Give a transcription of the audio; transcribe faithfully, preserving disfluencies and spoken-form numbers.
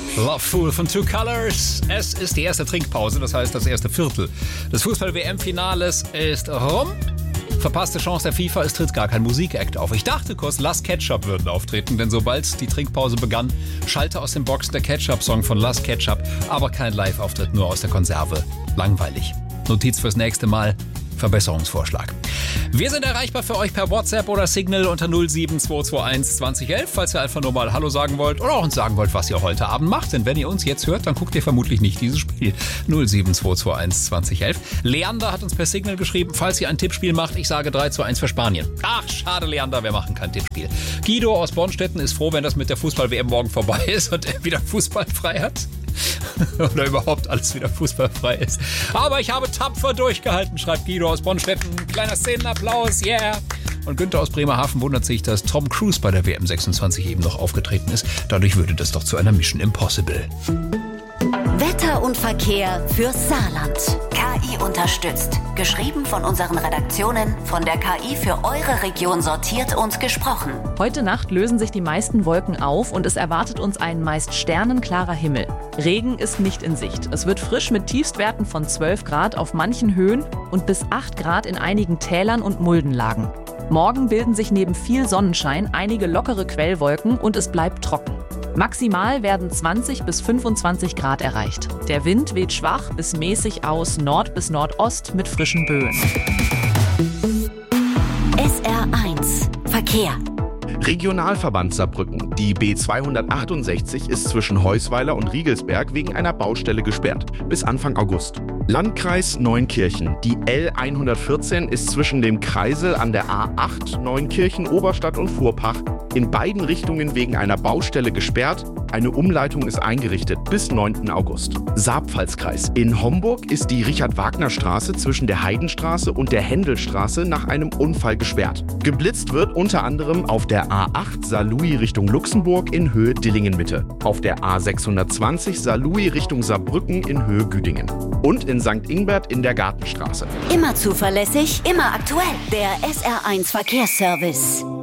Love Fool von Two Colors. Es ist die erste Trinkpause, das heißt das erste Viertel des Fußball-W M-Finales ist rum. Verpasste Chance der FIFA, es tritt gar kein Musikakt auf. Ich dachte kurz, Last Ketchup würden auftreten, denn sobald die Trinkpause begann, schallte aus den Boxen der Ketchup-Song von Last Ketchup, aber kein Live-Auftritt, nur aus der Konserve. Langweilig. Notiz fürs nächste Mal. Verbesserungsvorschlag. Wir sind erreichbar für euch per WhatsApp oder Signal unter null sieben zwei zwei eins zwanzig elf, falls ihr einfach nur mal Hallo sagen wollt oder auch uns sagen wollt, was ihr heute Abend macht. Denn wenn ihr uns jetzt hört, dann guckt ihr vermutlich nicht dieses Spiel. null sieben zwei zwei eins zwanzig elf. Leander hat uns per Signal geschrieben, falls ihr ein Tippspiel macht, ich sage drei zu eins für Spanien. Ach, schade Leander, wir machen kein Tippspiel. Guido aus Bornstetten ist froh, wenn das mit der Fußball-W M morgen vorbei ist und er wieder fußballfrei hat. Oder überhaupt alles wieder fußballfrei ist. Aber ich habe tapfer durchgehalten, schreibt Guido aus Bonstetten. Kleiner Szenenapplaus, yeah! Und Günther aus Bremerhaven wundert sich, dass Tom Cruise bei der W M sechsundzwanzig eben noch aufgetreten ist. Dadurch würde das doch zu einer Mission Impossible. Wetter und Verkehr fürs Saarland. K I unterstützt. Geschrieben von unseren Redaktionen, von der K I für eure Region sortiert und gesprochen. Heute Nacht lösen sich die meisten Wolken auf und es erwartet uns ein meist sternenklarer Himmel. Regen ist nicht in Sicht. Es wird frisch mit Tiefstwerten von zwölf Grad auf manchen Höhen und bis acht Grad in einigen Tälern und Muldenlagen. Morgen bilden sich neben viel Sonnenschein einige lockere Quellwolken und es bleibt trocken. Maximal werden zwanzig bis fünfundzwanzig Grad erreicht. Der Wind weht schwach bis mäßig aus Nord- bis Nordost mit frischen Böen. S R eins Verkehr. Regionalverband Saarbrücken. Die B zweihundertachtundsechzig ist zwischen Heusweiler und Riegelsberg wegen einer Baustelle gesperrt. Bis Anfang August. Landkreis Neunkirchen. Die L hundertvierzehn ist zwischen dem Kreisel an der A acht Neunkirchen, Oberstadt und Furpach in beiden Richtungen wegen einer Baustelle gesperrt. Eine Umleitung ist eingerichtet bis neunten August. Saarpfalzkreis. In Homburg ist die Richard-Wagner-Straße zwischen der Heidenstraße und der Händelstraße nach einem Unfall gesperrt. Geblitzt wird unter anderem auf der A acht Saarlouis Richtung Luxemburg in Höhe Dillingen-Mitte, auf der A sechshundertzwanzig Saarlouis Richtung Saarbrücken in Höhe Güdingen und in Sankt Ingbert in der Gartenstraße. Immer zuverlässig, immer aktuell. Der S R eins Verkehrsservice.